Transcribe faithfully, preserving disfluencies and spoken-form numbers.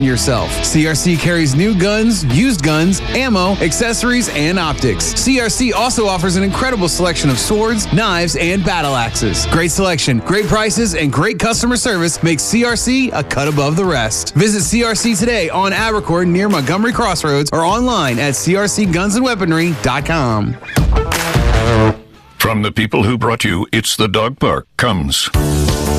yourself. C R C carries new guns, used guns, ammo, accessories, and optics. C R C also offers an incredible selection of swords, knives, and battle axes. Great selection, great prices, and great customer service makes C R C a cut above the rest. Visit C R C today on Abercorn near Montgomery Crossroads or online at c r c guns and weaponry dot com. From the people who brought you It's the Dog Park comes